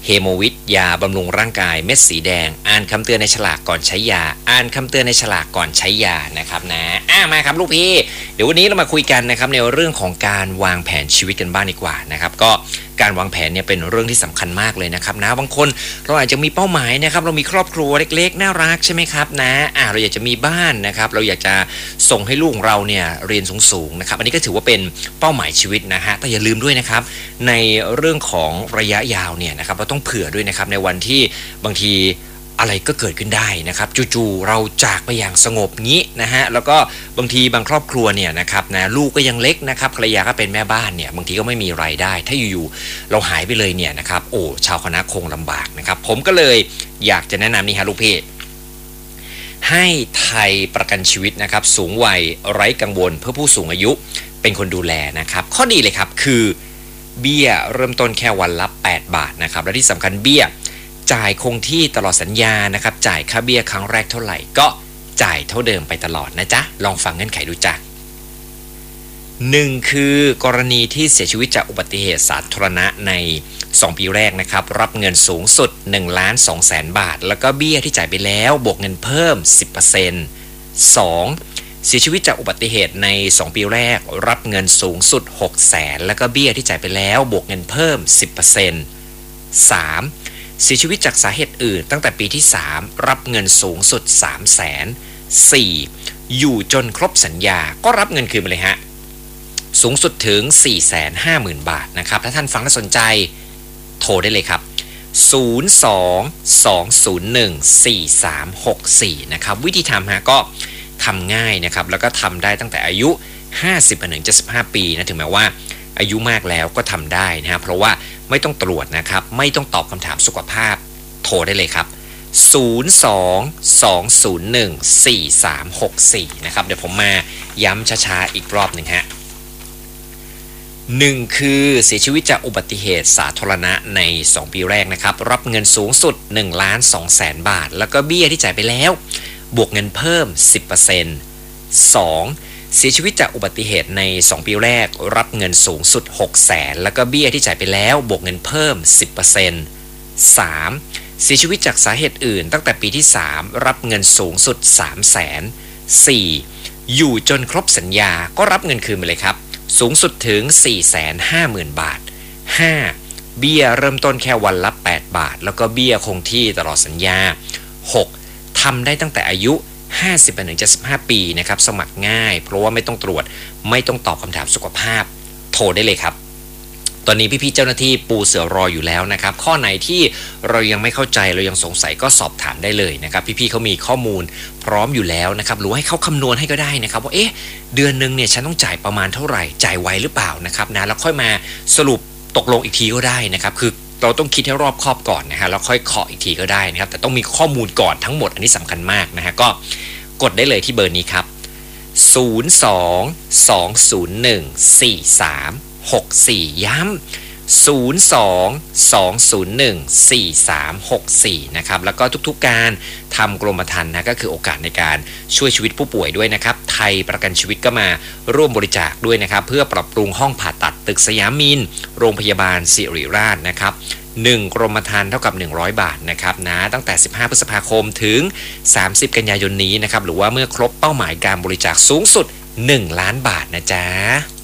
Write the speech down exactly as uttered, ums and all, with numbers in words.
เฮโมวิตยาบำรุงร่างกายเม็ดสีแดงอ่านคำเตือนในฉลากก่อนใช้ยาอ่านคำเตือนในฉลากก่อนใช้ยานะครับนะอ่ะมาครับลูกพี่เดี๋ยววันนี้เรามาคุยกันนะครับในเรื่องของการวางแผนชีวิตกันบ้างดีกว่านะครับก็การวางแผนเนี่ยเป็นเรื่องที่สำคัญมากเลยนะครับนะบางคนเราอาจจะมีเป้าหมายนะครับเรามีครอบครัวเล็กๆน่ารักใช่ไหมครับนะอ่ะเราอยากจะมีบ้านนะครับเราอยากจะส่งให้ลูกของเราเนี่ยเรียนสูงๆนะครับอันนี้ก็ถือว่าเป็นเป้าหมายชีวิตนะฮะแต่อย่าลืมด้วยนะครับในเรื่องของระยะยาวเนี่ยนะครับเราต้องเผื่อด้วยนะครับในวันที่บางทีอะไรก็เกิดขึ้นได้นะครับจู่ๆเราจากไปอย่างสงบงี้นะฮะแล้วก็บางทีบางครอบครัวเนี่ยนะครับนะลูกก็ยังเล็กนะครับภรรยาก็เป็นแม่บ้านเนี่ยบางทีก็ไม่มีรายได้ถ้าอยู่ๆเราหายไปเลยเนี่ยนะครับโอ้ชาวคณะคงลำบากนะครับผมก็เลยอยากจะแนะนำนี่ฮะลูกพี่ให้ไทยประกันชีวิตนะครับสูงวัยไร้กังวลเพื่อผู้สูงอายุเป็นคนดูแลนะครับข้อดีเลยครับคือเบี้ยเริ่มต้นแค่วันละแปดบาทนะครับและที่สำคัญเบี้ยจ่ายคงที่ตลอดสัญญานะครับจ่ายค่าเบี้ยครั้งแรกเท่าไหร่ก็จ่ายเท่าเดิมไปตลอดนะจ๊ะลองฟังเงื่อนไขดูจ้ะหนึ่งคือกรณีที่เสียชีวิตจากอุบัติเหตุสาธารณะในสองปีแรกนะครับรับเงินสูงสุดหนึ่งล้านสองแสนบาทแล้วก็เบี้ยที่จ่ายไปแล้วบวกเงินเพิ่ม สิบเปอร์เซ็นต์ สองเสียชีวิตจากอุบัติเหตุในสองปีแรกรับเงินสูงสุดหกแสนแล้วก็เบี้ยที่จ่ายไปแล้วบวกเงินเพิ่ม สิบเปอร์เซ็นต์ สามเสียชีวิตจากสาเหตุอื่นตั้งแต่ปีที่สามรับเงินสูงสุดสามแสน สี่ อยู่จนครบสัญญาก็รับเงินคืนไปเลยฮะสูงสุดถึง สี่แสนห้าหมื่น บาทนะครับถ้าท่านฟังและสนใจโทรได้เลยครับศูนย์ สอง สอง ศูนย์ หนึ่ง สี่ สาม หก สี่นะครับวิธีทำฮะก็ทำง่ายนะครับแล้วก็ทำได้ตั้งแต่อายุห้าสิบถึงเจ็ดสิบห้าปีนะถึงแม้ว่าอายุมากแล้วก็ทำได้นะฮะเพราะว่าไม่ต้องตรวจนะครับไม่ต้องตอบคำถามสุขภาพโทรได้เลยครับศูนย์ สอง สอง ศูนย์ หนึ่ง สี่ สาม หก สี่นะครับเดี๋ยวผมมาย้ำช้าๆอีกรอบหนึ่งฮะหนึ่งคือเสียชีวิตจากอุบัติเหตุสาธารณะในสองปีแรกนะครับรับเงินสูงสุดหนึ่งล้านสองแสนบาทแล้วก็เบี้ยที่จ่ายไปแล้วบวกเงินเพิ่ม สิบเปอร์เซ็นต์ สองเสียชีวิตจากอุบัติเหตุในสองปีแรกรับเงินสูงสุดหกแสนแล้วก็เบี้ยที่จ่ายไปแล้วบวกเงินเพิ่ม สิบเปอร์เซ็นต์ สาม เสียชีวิตจากสาเหตุอื่นตั้งแต่ปีที่สามรับเงินสูงสุดสามแสน สี่ อยู่จนครบสัญญาก็รับเงินคืนไปเลยครับสูงสุดถึง สี่แสนห้าหมื่น บาท ห้า เบี้ยเริ่มต้นแค่วันละแปดบาทแล้วก็เบี้ยคงที่ตลอดสัญญา หก ทำได้ตั้งแต่อายุห้าสิบถึงเจ็ดสิบห้าปีนะครับสมัครง่ายเพราะว่าไม่ต้องตรวจไม่ต้องตอบคำถามสุขภาพโทรได้เลยครับตอนนี้พี่ๆเจ้าหน้าที่ปูเสือรออยู่แล้วนะครับข้อไหนที่เรายังไม่เข้าใจเรายังสงสัยก็สอบถามได้เลยนะครับพี่ๆเขามีข้อมูลพร้อมอยู่แล้วนะครับหรือให้เขาคำนวณให้ก็ได้นะครับว่าเอ๊ะเดือนนึงเนี่ยฉันต้องจ่ายประมาณเท่าไหร่จ่ายไวหรือเปล่านะครับนะแล้วค่อยมาสรุปตกลงอีกทีก็ได้นะครับคือเราต้องคิดให้รอบคอบก่อนนะฮะแล้วค่อยเคาะอีกทีก็ได้นะครับแต่ต้องมีข้อมูลก่อนทั้งหมดอันนี้สำคัญมากนะฮะก็กดได้เลยที่เบอร์นี้ครับศูนย์ สอง สอง ศูนย์ หนึ่ง สี่ สาม หก สี่ย้ำศูนย์ สอง สอง ศูนย์ หนึ่ง สี่ สาม หก สี่นะครับแล้วก็ทุกๆการทำกรมธรรม์นะก็คือโอกาสในการช่วยชีวิตผู้ป่วยด้วยนะครับไทยประกันชีวิตก็มาร่วมบริจาคด้วยนะครับเพื่อปรับปรุงห้องผ่าตัดตึกสยามมินโรงพยาบาลศิริราชนะครับหนึ่งกรมธรรม์เท่ากับหนึ่งร้อยบาทนะครับนะตั้งแต่สิบห้าพฤษภาคมถึงสามสิบกันยายนนี้นะครับหรือว่าเมื่อครบเป้าหมายการบริจาคสูงสุดหนึ่งล้านบาทนะจ๊ะ